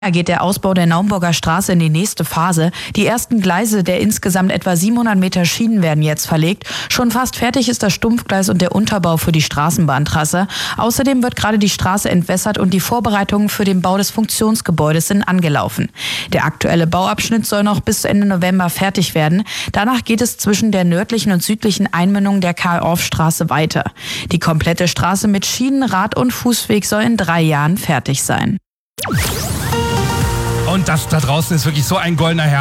Geht der Ausbau der Naumburger Straße in die nächste Phase. Die ersten Gleise der insgesamt etwa 700 Meter Schienen werden jetzt verlegt. Schon fast fertig ist das Stumpfgleis und der Unterbau für die Straßenbahntrasse. Außerdem wird gerade die Straße entwässert und die Vorbereitungen für den Bau des Funktionsgebäudes sind angelaufen. Der aktuelle Bauabschnitt soll noch bis Ende November fertig werden. Danach geht es zwischen der nördlichen und südlichen Einmündung der Karl-Orff-Straße weiter. Die komplette Straße mit Schienen, Rad- und Fußweg soll in 3 Jahren fertig sein. Und das da draußen ist wirklich so ein goldener Herbst.